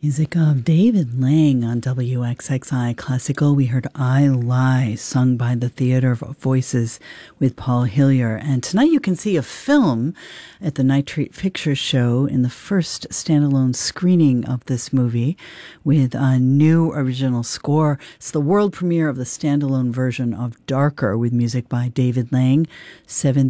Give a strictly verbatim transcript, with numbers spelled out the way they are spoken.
Music of David Lang on W X X I Classical. We heard I Lie, sung by the Theatre of Voices with Paul Hillier. And tonight you can see a film at the Nitrate Pictures Show in the first standalone screening of this movie with a new original score. It's the world premiere of the standalone version of Darker with music by David Lang,